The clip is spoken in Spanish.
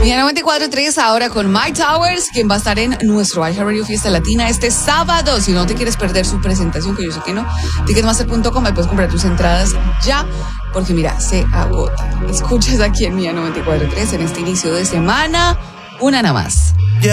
Mía 94.3 ahora con Mike Towers, quien va a estar en nuestro iHeartRadio Fiesta Latina este sábado. Si no te quieres perder su presentación, que yo sé que no, ticketmaster.com, ahí puedes comprar tus entradas ya, porque mira, se agota. Escuchas aquí en Mía 94.3 en este inicio de semana, una nada más.